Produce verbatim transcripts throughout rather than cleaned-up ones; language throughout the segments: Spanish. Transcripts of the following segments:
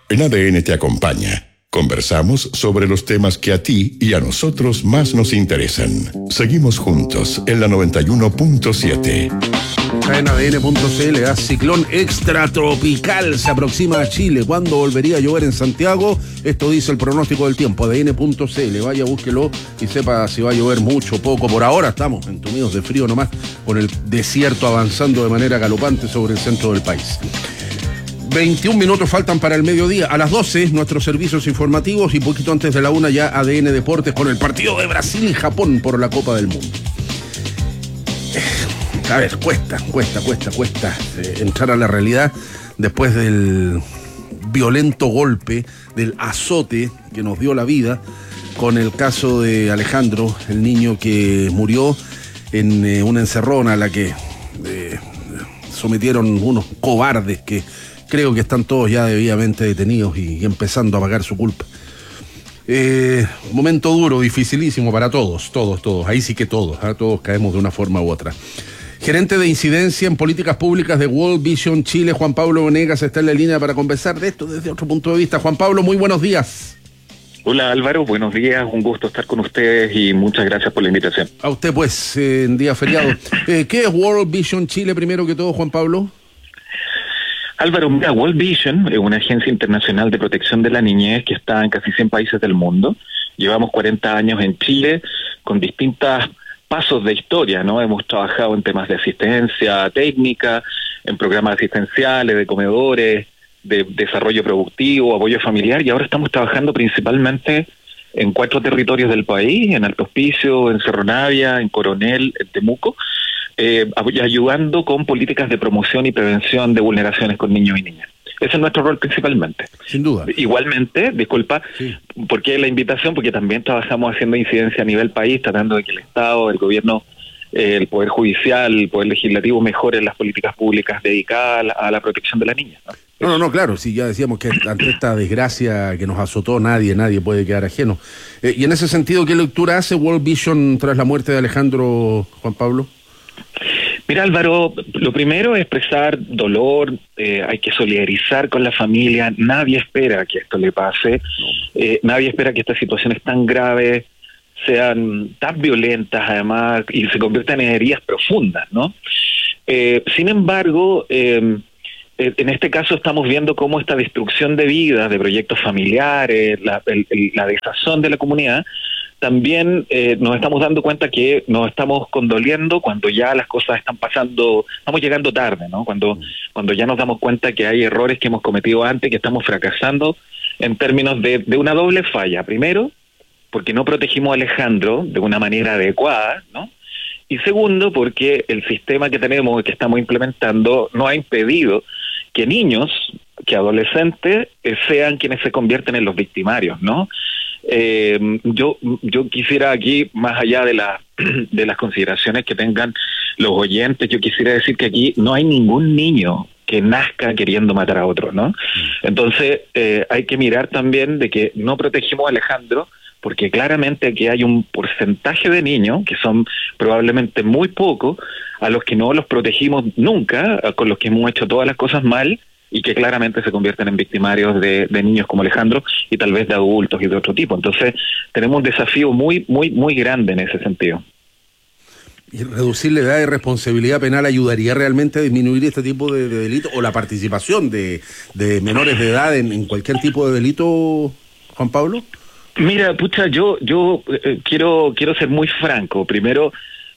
En A D N te acompaña. Conversamos sobre los temas que a ti y a nosotros más nos interesan. Seguimos juntos en la noventa y uno punto siete. En A D N punto C L, ¿eh? Ciclón extratropical se aproxima a Chile. ¿Cuándo volvería a llover en Santiago? Esto dice el pronóstico del tiempo. A D N punto C L, vaya, búsquelo y sepa si va a llover mucho o poco. Por ahora estamos entumidos de frío nomás, con el desierto avanzando de manera galopante sobre el centro del país. veintiún minutos faltan para el mediodía. A las doce, nuestros servicios informativos, y poquito antes de la una ya A D N Deportes con el partido de Brasil y Japón por la Copa del Mundo. A ver, cuesta, cuesta, cuesta, cuesta eh, entrar a la realidad después del violento golpe, del azote que nos dio la vida con el caso de Alejandro, el niño que murió en eh, una encerrona a la que eh, sometieron unos cobardes que creo que están todos ya debidamente detenidos y, y empezando a pagar su culpa. Eh, momento duro, dificilísimo para todos, todos, todos, ahí sí que todos, ¿eh? Todos caemos de una forma u otra. Gerente de incidencia en políticas públicas de World Vision Chile, Juan Pablo Venegas, está en la línea para conversar de esto desde otro punto de vista. Juan Pablo, muy buenos días. Hola Álvaro, buenos días, un gusto estar con ustedes y muchas gracias por la invitación. A usted pues, eh, en día feriado. Eh, ¿Qué es World Vision Chile primero que todo, Juan Pablo? Álvaro, mira, World Vision es una agencia internacional de protección de la niñez que está en casi cien países del mundo. Llevamos cuarenta años en Chile con distintas pasos de historia, ¿no? Hemos trabajado en temas de asistencia técnica, en programas asistenciales, de comedores, de desarrollo productivo, apoyo familiar, y ahora estamos trabajando principalmente en cuatro territorios del país, en Alto Hospicio, en Cerro Navia, en Coronel, en Temuco, eh, ayudando con políticas de promoción y prevención de vulneraciones con niños y niñas. Ese es nuestro rol principalmente. Sin duda. Igualmente, disculpa, sí. ¿Por qué la invitación? Porque también trabajamos haciendo incidencia a nivel país, tratando de que el Estado, el gobierno, eh, el Poder Judicial, el Poder Legislativo mejoren las políticas públicas dedicadas a la, a la protección de la niña, ¿no? No, no, no, claro, sí, ya decíamos que ante esta desgracia que nos azotó, nadie, nadie puede quedar ajeno. Eh, y en ese sentido, ¿qué lectura hace World Vision tras la muerte de Alejandro, Juan Pablo? Mira, Álvaro, lo primero es expresar dolor, eh, hay que solidarizar con la familia, nadie espera que esto le pase, eh, nadie espera que estas situaciones tan graves sean tan violentas además y se conviertan en heridas profundas, ¿no? Eh, sin embargo, eh, en este caso estamos viendo cómo esta destrucción de vidas, de proyectos familiares, la, el, el, la desazón de la comunidad, también eh, nos estamos dando cuenta que nos estamos condoliendo cuando ya las cosas están pasando, estamos llegando tarde, ¿no? Cuando, cuando ya nos damos cuenta que hay errores que hemos cometido antes, que estamos fracasando en términos de, de una doble falla. Primero, porque no protegimos a Alejandro de una manera adecuada, ¿no? Y segundo, porque el sistema que tenemos, que estamos implementando, nos ha impedido que niños, que adolescentes, eh, sean quienes se convierten en los victimarios, ¿no? Eh, yo yo quisiera aquí, más allá de, la, de las consideraciones que tengan los oyentes, yo quisiera decir que aquí no hay ningún niño que nazca queriendo matar a otro, ¿no? Entonces eh, hay que mirar también de que no protegimos a Alejandro, porque claramente aquí hay un porcentaje de niños, que son probablemente muy pocos, a los que no los protegimos nunca, con los que hemos hecho todas las cosas mal, y que claramente se convierten en victimarios de, de niños como Alejandro y tal vez de adultos y de otro tipo. Entonces tenemos un desafío muy, muy, muy grande en ese sentido. ¿Y reducir la edad de responsabilidad penal ayudaría realmente a disminuir este tipo de, de delitos o la participación de, de menores de edad en, en cualquier tipo de delito, Juan Pablo? Mira, pucha, yo yo eh, quiero quiero ser muy franco. Primero,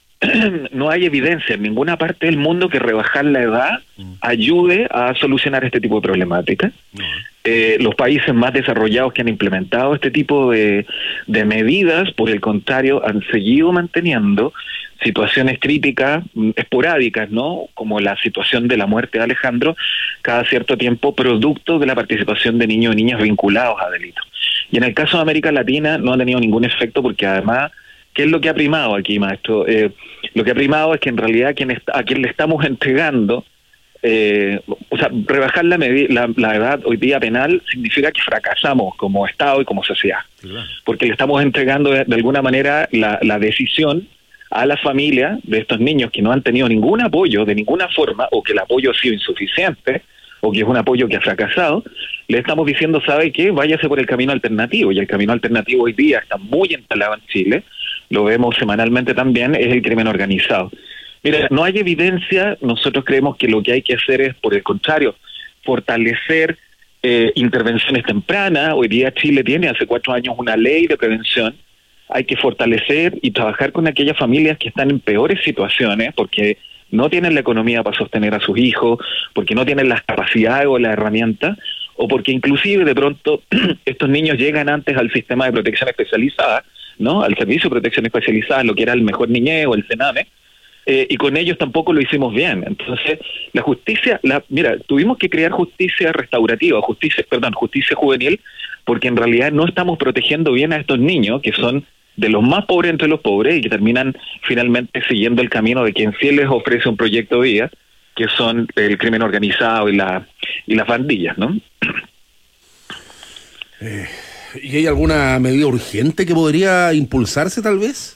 no hay evidencia en ninguna parte del mundo que rebajar la edad ayude a solucionar este tipo de problemática. No. Eh, los países más desarrollados que han implementado este tipo de, de medidas, por el contrario, han seguido manteniendo situaciones críticas esporádicas, ¿no? Como la situación de la muerte de Alejandro, cada cierto tiempo, producto de la participación de niños y niñas vinculados a delitos. Y en el caso de América Latina no ha tenido ningún efecto porque además, ¿qué es lo que ha primado aquí, maestro? Eh, lo que ha primado es que en realidad quien está, a quien le estamos entregando, eh, o sea, rebajar la, la, la edad hoy día penal significa que fracasamos como Estado y como sociedad. Claro. Porque le estamos entregando de, de alguna manera la, la decisión a la familia de estos niños que no han tenido ningún apoyo de ninguna forma o que el apoyo ha sido insuficiente o que es un apoyo que ha fracasado, le estamos diciendo, ¿sabe qué? Váyase por el camino alternativo, y el camino alternativo hoy día está muy instalado en Chile, lo vemos semanalmente también, es el crimen organizado. Mira, no hay evidencia, nosotros creemos que lo que hay que hacer es, por el contrario, fortalecer eh, intervenciones tempranas. Hoy día Chile tiene hace cuatro años una ley de prevención. Hay que fortalecer y trabajar con aquellas familias que están en peores situaciones porque no tienen la economía para sostener a sus hijos, porque no tienen las capacidades o las herramientas, o porque inclusive de pronto estos niños llegan antes al sistema de protección especializada, ¿no? Al servicio de protección especializada, lo que era el Mejor Niñez o el CENAME, eh, y con ellos tampoco lo hicimos bien. Entonces, la justicia, la mira, tuvimos que crear justicia restaurativa, justicia, perdón, justicia juvenil, porque en realidad no estamos protegiendo bien a estos niños, que son de los más pobres entre los pobres y que terminan finalmente siguiendo el camino de quien sí les ofrece un proyecto de vida, que son el crimen organizado y la y las pandillas, ¿no? Eh, ¿Y hay alguna medida urgente que podría impulsarse tal vez?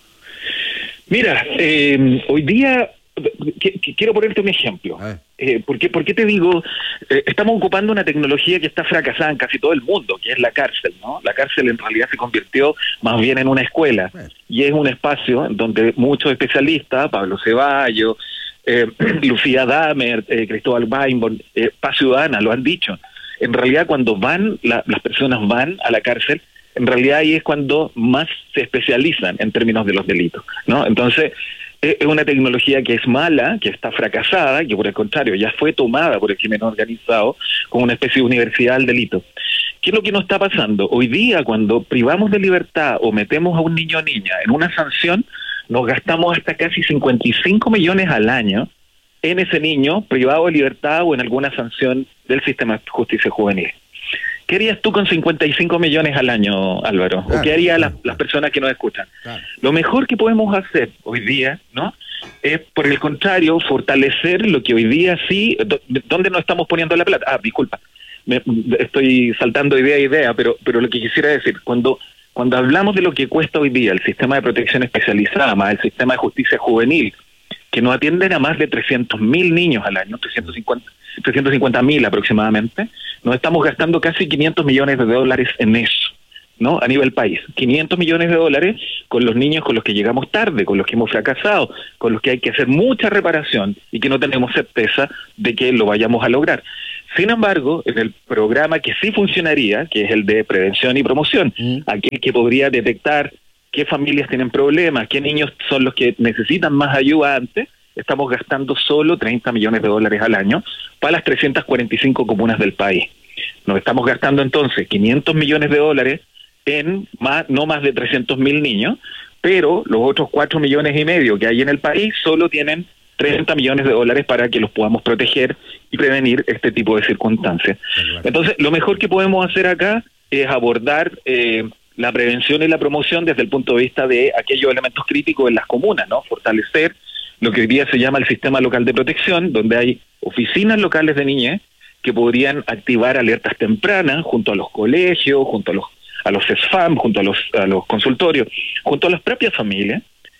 Mira, eh, hoy día qu- qu- quiero ponerte un ejemplo. Eh, ¿por qué, ¿Por qué te digo? Eh, estamos ocupando una tecnología que está fracasada en casi todo el mundo, que es la cárcel, ¿no? La cárcel en realidad se convirtió más bien en una escuela, y es un espacio en donde muchos especialistas, Pablo Ceballos, eh, Lucía Damer, eh, Cristóbal Weinborn, eh, Paz Ciudadana, lo han dicho. En realidad cuando van, la, las personas van a la cárcel, en realidad ahí es cuando más se especializan en términos de los delitos, ¿no? Entonces, es una tecnología que es mala, que está fracasada, que por el contrario ya fue tomada por el crimen organizado como una especie de universidad del delito. ¿Qué es lo que nos está pasando? Hoy día, cuando privamos de libertad o metemos a un niño o niña en una sanción, nos gastamos hasta casi cincuenta y cinco millones al año en ese niño privado de libertad o en alguna sanción del sistema de justicia juvenil. ¿Qué harías tú con cincuenta y cinco millones al año, Álvaro? Claro, ¿o qué harían claro. las, las personas que nos escuchan? Claro. Lo mejor que podemos hacer hoy día, ¿no?, es, por el contrario, fortalecer lo que hoy día sí... ¿Dónde nos estamos poniendo la plata? Ah, disculpa, me, estoy saltando idea a idea, pero, pero lo que quisiera decir, cuando, cuando hablamos de lo que cuesta hoy día el sistema de protección especializada, más el sistema de justicia juvenil, que nos atienden a más de trescientos mil niños al año, trescientos cincuenta mil aproximadamente, nos estamos gastando casi quinientos millones de dólares en eso, ¿no? A nivel país. quinientos millones de dólares con los niños con los que llegamos tarde, con los que hemos fracasado, con los que hay que hacer mucha reparación y que no tenemos certeza de que lo vayamos a lograr. Sin embargo, en el programa que sí funcionaría, que es el de prevención y promoción, mm. aquel que podría detectar qué familias tienen problemas, qué niños son los que necesitan más ayuda antes, estamos gastando solo treinta millones de dólares al año para las trescientas cuarenta y cinco comunas del país. Nos estamos gastando entonces quinientos millones de dólares en más, no más de trescientos mil niños, pero los otros cuatro millones y medio que hay en el país solo tienen treinta millones de dólares para que los podamos proteger y prevenir este tipo de circunstancias. Entonces, lo mejor que podemos hacer acá es abordar eh, la prevención y la promoción desde el punto de vista de aquellos elementos críticos en las comunas, ¿no? Fortalecer lo que hoy día se llama el sistema local de protección, donde hay oficinas locales de niñez que podrían activar alertas tempranas junto a los colegios, junto a los a los C E S F A M, junto a los a los consultorios, junto a las propias familias.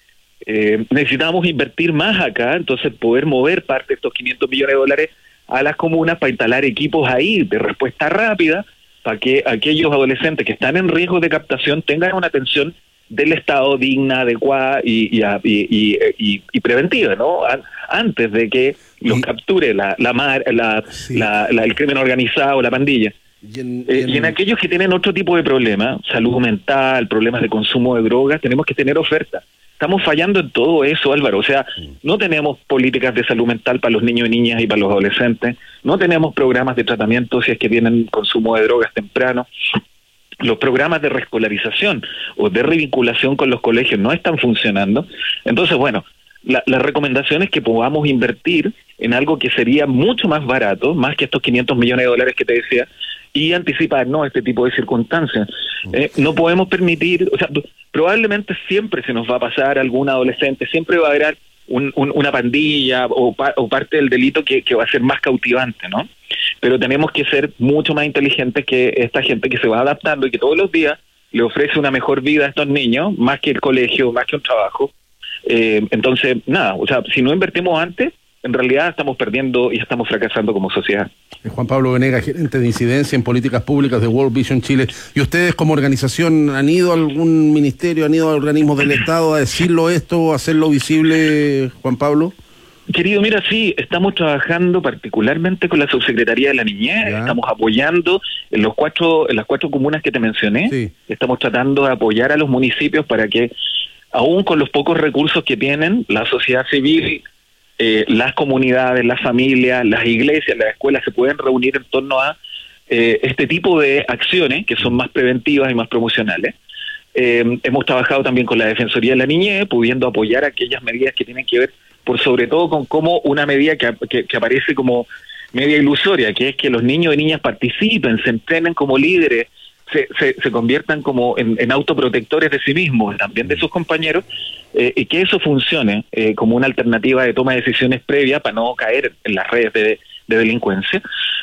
Eh, necesitamos invertir más acá, entonces poder mover parte de estos quinientos millones de dólares a las comunas para instalar equipos ahí de respuesta rápida, para que aquellos adolescentes que están en riesgo de captación tengan una atención del Estado digna, adecuada y, y, y, y, y preventiva, ¿no? Antes de que los y, capture la, la, mar, la, sí. la, la el crimen organizado o la pandilla. Y en, eh, en... y en aquellos que tienen otro tipo de problemas, salud mental, problemas de consumo de drogas, tenemos que tener oferta. Estamos fallando en todo eso, Álvaro. O sea, no tenemos políticas de salud mental para los niños y niñas y para los adolescentes. No tenemos programas de tratamiento si es que tienen consumo de drogas temprano. Los programas de reescolarización o de revinculación con los colegios no están funcionando. Entonces, bueno, la, la recomendación es que podamos invertir en algo que sería mucho más barato, más que estos quinientos millones de dólares que te decía, y anticiparnos este tipo de circunstancias. Eh, no podemos permitir, o sea, probablemente siempre se nos va a pasar algún adolescente, siempre va a haber un, un, una pandilla o, pa, o parte del delito que, que va a ser más cautivante, ¿no? Pero tenemos que ser mucho más inteligentes que esta gente que se va adaptando y que todos los días le ofrece una mejor vida a estos niños, más que el colegio, más que un trabajo. Eh, entonces, nada, o sea, si no invertimos antes, en realidad estamos perdiendo y estamos fracasando como sociedad. Juan Pablo Venegas, gerente de incidencia en políticas públicas de World Vision Chile. ¿Y ustedes como organización han ido a algún ministerio, han ido a organismos del Estado a decirlo esto, a hacerlo visible, Juan Pablo? Querido, mira, sí, estamos trabajando particularmente con la Subsecretaría de la Niñez, ya. Estamos apoyando en los cuatro, en las cuatro comunas que te mencioné, sí. Estamos tratando de apoyar a los municipios para que, aún con los pocos recursos que tienen, la sociedad civil, eh, las comunidades, las familias, las iglesias, las escuelas se pueden reunir en torno a eh, este tipo de acciones que son más preventivas y más promocionales. Eh, hemos trabajado también con la Defensoría de la Niñez, pudiendo apoyar aquellas medidas que tienen que ver por sobre todo con cómo una medida que, que, que aparece como media ilusoria, que es que los niños y niñas participen, se entrenen como líderes, se, se, se conviertan como en, en autoprotectores de sí mismos, también de sus compañeros, eh, y que eso funcione eh, como una alternativa de toma de decisiones previa para no caer en las redes de, de delincuencia.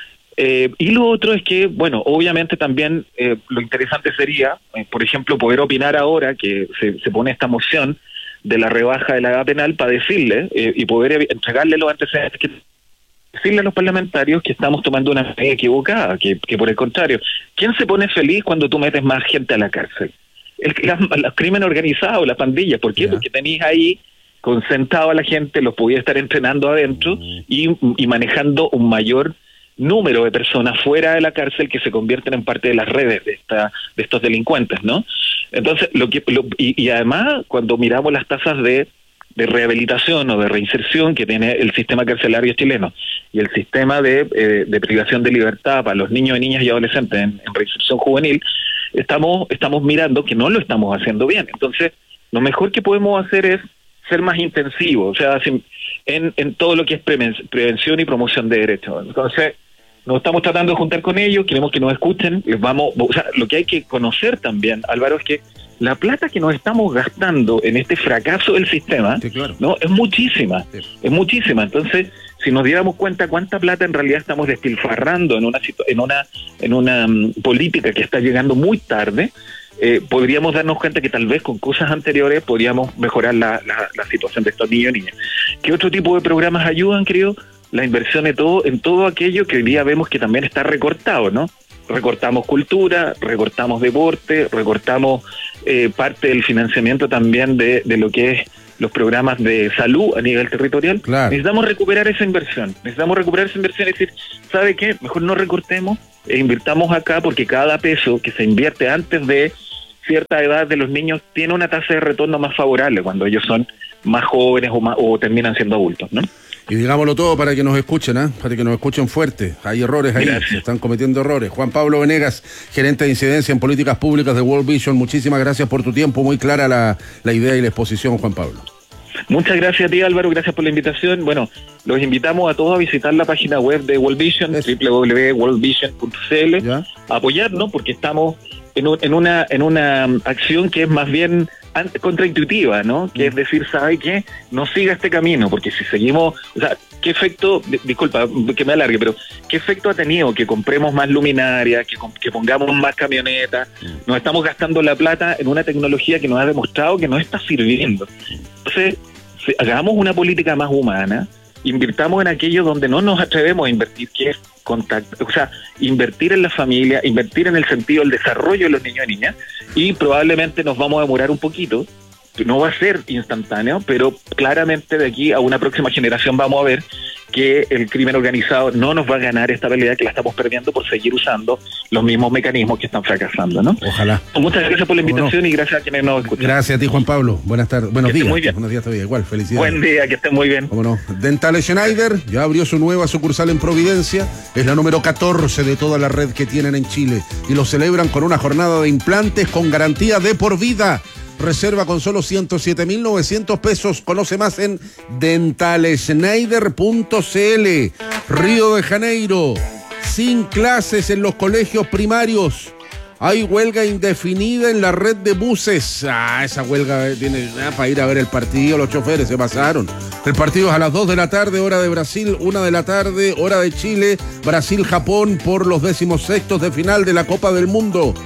Eh, y lo otro es que, bueno, obviamente también eh, lo interesante sería, eh, por ejemplo, poder opinar ahora que se, se pone esta moción de la rebaja de la edad penal para decirle eh, y poder entregarle los antecedentes, que decirle a los parlamentarios que estamos tomando una medida equivocada, que, que por el contrario, ¿quién se pone feliz cuando tú metes más gente a la cárcel? El, la, los crímenes organizados, las pandillas. ¿Por qué? Yeah. Porque tenéis ahí concentrado a la gente, los podía estar entrenando adentro mm. y, y manejando un mayor número de personas fuera de la cárcel que se convierten en parte de las redes de esta de estos delincuentes, ¿no? Entonces, lo que lo, y, y además, cuando miramos las tasas de, de rehabilitación o de reinserción que tiene el sistema carcelario chileno y el sistema de, eh, de privación de libertad para los niños, niñas y adolescentes en, en reinserción juvenil, estamos estamos mirando que no lo estamos haciendo bien. Entonces, lo mejor que podemos hacer es ser más intensivos, o sea, en, en todo lo que es prevención y promoción de derechos. Entonces, nos estamos tratando de juntar con ellos, queremos que nos escuchen, les vamos, o sea, lo que hay que conocer también, Álvaro, es que la plata que nos estamos gastando en este fracaso del sistema, sí, claro. no, es muchísima, sí. es muchísima. Entonces, si nos diéramos cuenta cuánta plata en realidad estamos despilfarrando en una en una en una um, política que está llegando muy tarde, eh, podríamos darnos cuenta que tal vez con cosas anteriores podríamos mejorar la, la, la situación de estos niños y niñas. ¿Qué otro tipo de programas ayudan, querido? La inversión de todo, en todo aquello que hoy día vemos que también está recortado, ¿no? Recortamos cultura, recortamos deporte, recortamos eh, parte del financiamiento también de, de lo que es los programas de salud a nivel territorial. Claro. Necesitamos recuperar esa inversión, necesitamos recuperar esa inversión y decir, ¿sabe qué? Mejor no recortemos e invirtamos acá, porque cada peso que se invierte antes de cierta edad de los niños tiene una tasa de retorno más favorable cuando ellos son más jóvenes o, más, o terminan siendo adultos, ¿no? Y digámoslo todo para que nos escuchen, ¿eh? Para que nos escuchen fuerte. Hay errores ahí, gracias. Se están cometiendo errores. Juan Pablo Venegas, gerente de incidencia en políticas públicas de World Vision, muchísimas gracias por tu tiempo. Muy clara la, la idea y la exposición, Juan Pablo. Muchas gracias a ti, Álvaro, gracias por la invitación. Bueno, los invitamos a todos a visitar la página web de World Vision, doble u doble u doble u punto world vision punto c l, a apoyarnos porque estamos en, un, en, una, en una acción que es más bien contraintuitiva, ¿no? Que es decir, ¿sabe qué? No siga este camino, porque si seguimos, o sea, ¿qué efecto, disculpa que me alargue, pero ¿qué efecto ha tenido que compremos más luminarias, que, que pongamos más camionetas? Nos estamos gastando la plata en una tecnología que nos ha demostrado que no está sirviendo. Entonces, si hagamos una política más humana, invirtamos en aquello donde no nos atrevemos a invertir, que es contacto, o sea, invertir en la familia, invertir en el sentido del desarrollo de los niños y niñas, y probablemente nos vamos a demorar un poquito, no va a ser instantáneo, pero claramente de aquí a una próxima generación vamos a ver que el crimen organizado no nos va a ganar esta pelea, que la estamos perdiendo por seguir usando los mismos mecanismos que están fracasando, ¿no? Ojalá. Muchas gracias por la invitación no? y gracias a quienes nos escuchan. Gracias a ti, Juan Pablo. Buenas tardes. Buenos que días. Muy bien. Buenos días todavía. Igual, felicidades. Buen día, que estén muy bien. ¿Cómo no? Dental Schneider ya abrió su nueva sucursal en Providencia. Es la número catorce de toda la red que tienen en Chile. Y lo celebran con una jornada de implantes con garantía de por vida. Reserva con solo ciento siete mil novecientos pesos. Conoce más en dental schneider punto c l. Río de Janeiro. Sin clases en los colegios primarios. Hay huelga indefinida en la red de buses. Ah, esa huelga tiene ah, para ir a ver el partido. Los choferes se pasaron. El partido es a las dos de la tarde, hora de Brasil. una de la tarde, hora de Chile. Brasil-Japón por los decimosextos de final de la Copa del Mundo.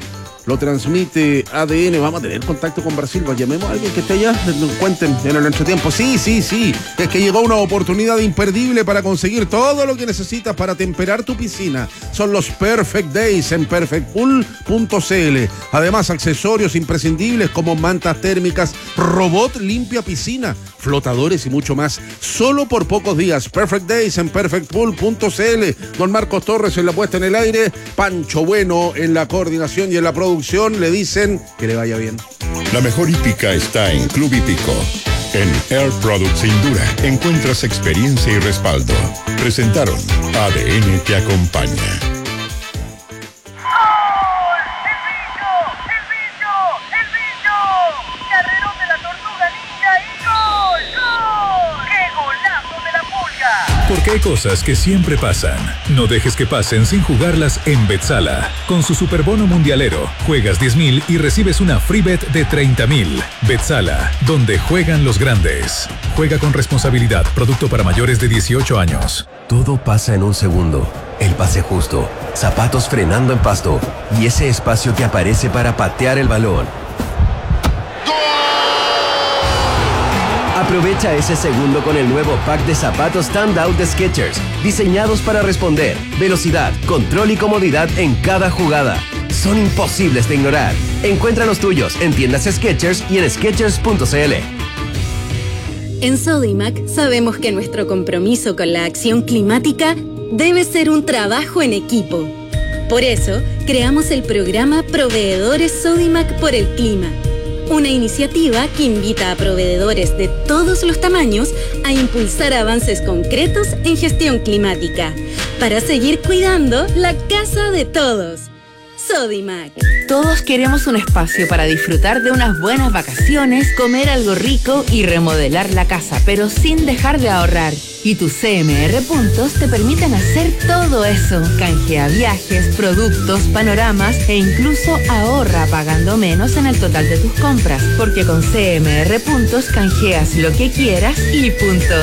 lo transmite A D N. Vamos a tener contacto con Brasil. Llamemos a alguien que esté allá, nos cuenten en el entretiempo. Sí, sí, sí, es que llegó una oportunidad imperdible para conseguir todo lo que necesitas para temperar tu piscina. Son los Perfect Days en perfect pool punto c l. Además, accesorios imprescindibles como mantas térmicas, robot limpia piscina, flotadores y mucho más. Solo por pocos días. Perfect Days en perfect pool punto c l. Don Marcos Torres en la puesta en el aire, Pancho Bueno en la coordinación y en la producción. Le dicen que le vaya bien. La mejor hípica está en Club Hípico. En Air Products Indura encuentras experiencia y respaldo. Presentaron A D N te acompaña. Porque hay cosas que siempre pasan. No dejes que pasen sin jugarlas en Betsala. Con su superbono mundialero, juegas diez mil y recibes una free bet de treinta mil. Betsala, donde juegan los grandes. Juega con responsabilidad. Producto para mayores de dieciocho años. Todo pasa en un segundo. El pase justo, zapatos frenando en pasto y ese espacio que aparece para patear el balón. Aprovecha ese segundo con el nuevo pack de zapatos Standout de Skechers, diseñados para responder, velocidad, control y comodidad en cada jugada. Son imposibles de ignorar. Encuentra los tuyos en tiendas Skechers y en skechers punto c l. En Sodimac sabemos que nuestro compromiso con la acción climática debe ser un trabajo en equipo. Por eso, creamos el programa Proveedores Sodimac por el Clima. Una iniciativa que invita a proveedores de todos los tamaños a impulsar avances concretos en gestión climática para seguir cuidando la casa de todos. Sodimac. Todos queremos un espacio para disfrutar de unas buenas vacaciones, comer algo rico y remodelar la casa, pero sin dejar de ahorrar. Y tus C M R puntos te permiten hacer todo eso. Canjea viajes, productos, panoramas e incluso ahorra pagando menos en el total de tus compras. Porque con C M R puntos canjeas lo que quieras y punto.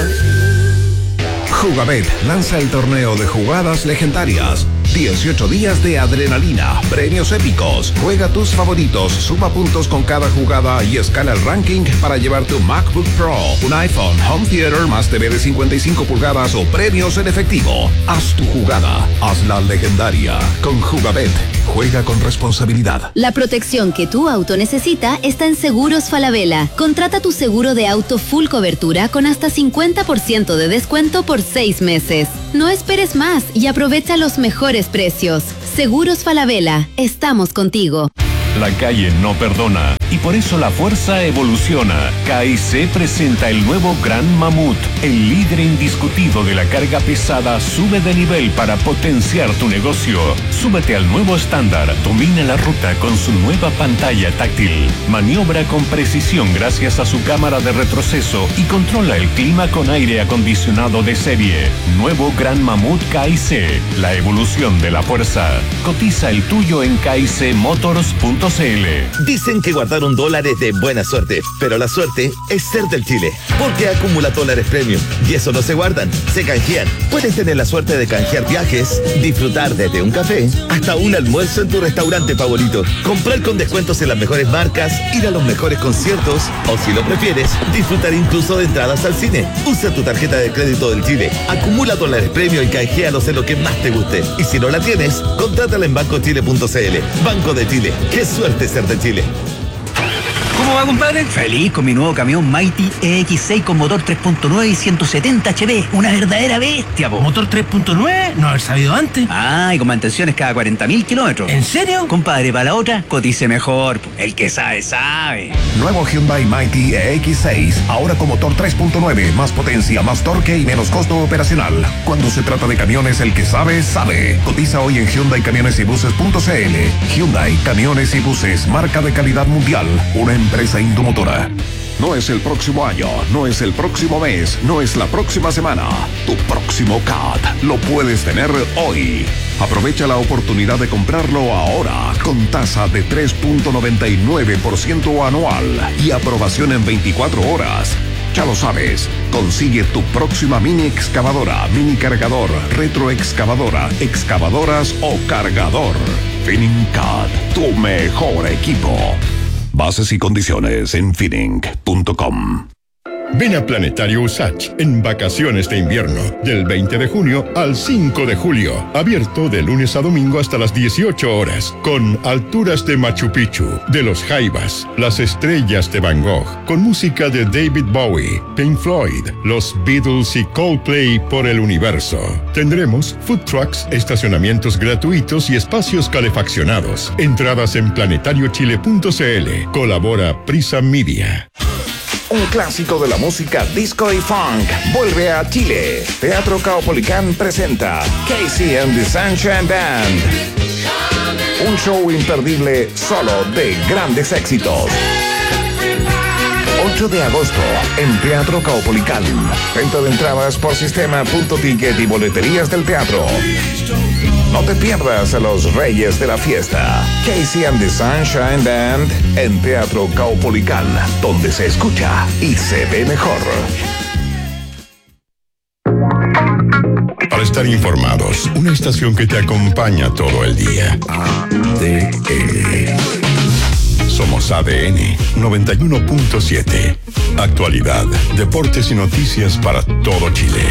Jugabet lanza el torneo de jugadas legendarias. dieciocho días de adrenalina, premios épicos. Juega tus favoritos, suma puntos con cada jugada y escala el ranking para llevar tu MacBook Pro, un iPhone, Home Theater más T V de cincuenta y cinco pulgadas o premios en efectivo. Haz tu jugada, hazla legendaria. Con Jugabet, juega con responsabilidad. La protección que tu auto necesita está en Seguros Falabella. Contrata tu seguro de auto full cobertura con hasta cincuenta por ciento de descuento por seis meses. No esperes más y aprovecha los mejores precios. Seguros Falabella, estamos contigo. La calle no perdona y por eso la fuerza evoluciona. K I C presenta el nuevo Gran Mamut. El líder indiscutido de la carga pesada sube de nivel para potenciar tu negocio. Súbete al nuevo estándar. Domina la ruta con su nueva pantalla táctil. Maniobra con precisión gracias a su cámara de retroceso y controla el clima con aire acondicionado de serie. Nuevo Gran Mamut K I C. La evolución de la fuerza. Cotiza el tuyo en k i c motors punto c l. Dicen que guardar un dólar es de buena suerte, pero la suerte es ser del Chile, porque acumula dólares premium y eso no se guardan, se canjean. Puedes tener la suerte de canjear viajes, disfrutar desde un café hasta un almuerzo en tu restaurante favorito, comprar con descuentos en las mejores marcas, ir a los mejores conciertos o, si lo prefieres, disfrutar incluso de entradas al cine. Usa tu tarjeta de crédito del Chile, acumula dólares premium y canjealos en lo que más te guste. Y si no la tienes, contrátala en banco chile punto c l. Banco de Chile, qué suerte ser de Chile. ¿Cómo va, compadre? Feliz con mi nuevo camión Mighty E X seis con motor tres punto nueve y ciento setenta H P. Una verdadera bestia, po. ¿Motor tres punto nueve? No haber sabido antes. Ah, y con mantenciones cada cuarenta mil kilómetros. ¿En serio? Compadre, para la otra, cotice mejor. Po. El que sabe, sabe. Nuevo Hyundai Mighty E X seis. Ahora con motor tres punto nueve. Más potencia, más torque y menos costo operacional. Cuando se trata de camiones, el que sabe, sabe. Cotiza hoy en Hyundai Camiones y Buses punto c l. Hyundai Camiones y Buses. Marca de calidad mundial. Una empresa indomotora. No es el próximo año, no es el próximo mes, no es la próxima semana. Tu próximo C A T lo puedes tener hoy. Aprovecha la oportunidad de comprarlo ahora con tasa de tres punto noventa y nueve por ciento anual y aprobación en veinticuatro horas. Ya lo sabes, consigue tu próxima mini excavadora, mini cargador, retroexcavadora, excavadoras o cargador. Finning Card, tu mejor equipo. Bases y condiciones en finning punto com. Ven a Planetario Usach en vacaciones de invierno, del veinte de junio al cinco de julio. Abierto de lunes a domingo hasta las dieciocho horas, con alturas de Machu Picchu, de los Jaivas, las estrellas de Van Gogh, con música de David Bowie, Pink Floyd, los Beatles y Coldplay por el universo. Tendremos food trucks, estacionamientos gratuitos y espacios calefaccionados. Entradas en planetario chile punto c l. Colabora Prisa Media. Un clásico de la música disco y funk vuelve a Chile. Teatro Caupolicán presenta Casey and the Sunshine Band. Un show imperdible solo de grandes éxitos. ocho de agosto en Teatro Caupolicán. Venta de entradas por sistema punto ticket y boleterías del teatro. No te pierdas a los reyes de la fiesta. Casey and the Sunshine Band en Teatro Caupolicán, donde se escucha y se ve mejor. Para estar informados, una estación que te acompaña todo el día. A D N. Somos A D N noventa y uno punto siete. Actualidad, deportes y noticias para todo Chile.